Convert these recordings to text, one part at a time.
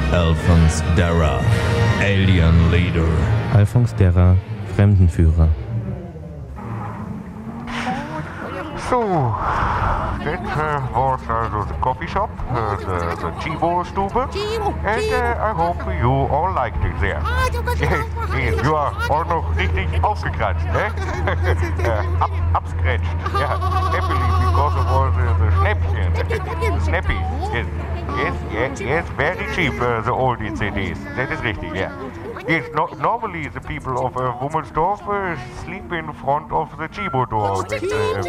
Alphonse Darra, Alien Leader. Alphonse Darra, Fremdenführer. So, that was the coffee shop, the Chibo Stube, and I hope you all liked it there. Yes, you are all noch richtig aufgekratzt, ne? Abscratched, yeah, happily because of all the Schnäppchen, snappies, yes, very cheap, the oldie CDs, that is richtig, yeah. Yes, normally the people of Wummelsdorf sleep in front of the Chibo door with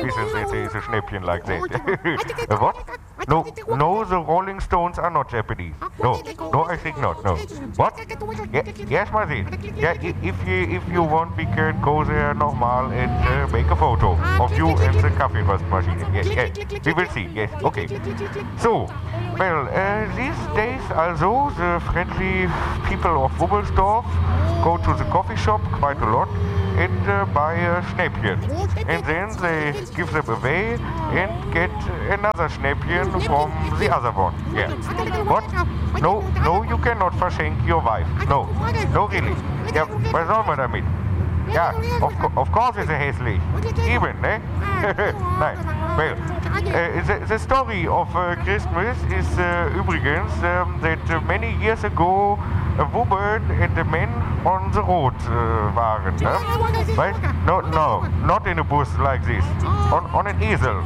a Schnäppchen like that. What? No, the Rolling Stones are not Japanese. No, I think not, no. What? Yes, Martin. Yeah, if you want, we can go there normal and make a photo of you and the coffee roast machine. Yes, we will see, yes, okay. So, well, these days also, the friendly people of Wummelsdorf go to the coffee shop quite a lot and buy a Schnäppchen. And then they give them away and get another Schnäppchen from the other one. Yeah. What? No, you cannot verschenk your wife. No, really. Ja, was soll man damit? Ja, of course it's a hässlich. Eben, ne? Nein. Well, the story of Christmas is übrigens that many years ago a woman and a man on the road waren. Right? No, not in a bus like this. On an easel.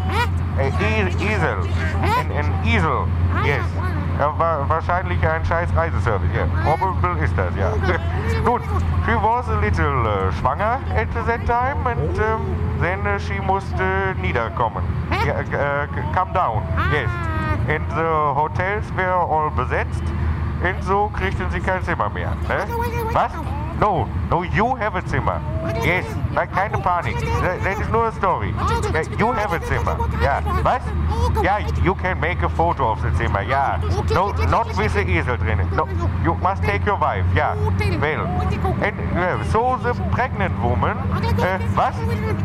Easel. An easel. Yes. Wahrscheinlich ein scheiß Reiseservice. Yeah. Probable ist das, ja. Gut, she was a little schwanger at that time and then she musste niederkommen. Come down, yes. And the hotels were all besetzt und so kriegten sie kein Zimmer mehr. Ne? Was? No, you have a Zimmer. Yes, keine Panik. That is no story. You have a Zimmer. Yeah. Was? Yeah, you can make a photo of the Zimmer. Yeah. No, not with the easel drinnen. No, you must take your wife. Yeah. Well, and so the pregnant woman. Was?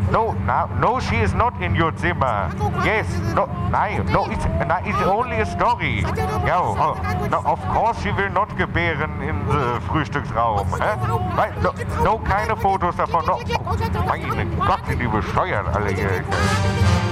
No, she is not in your Zimmer. Yes. No, it's only a story. Yeah. No, of course she will not gebären in the Frühstücksraum. Right? No, keine Fotos davon. No. Meine Gott, sind die bescheuert alle hier.